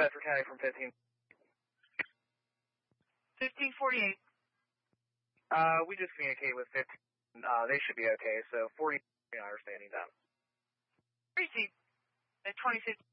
Bedford County from 15. 1548. We just communicate with 15. They should be okay, so 40 are standing down. Receive. At 2015.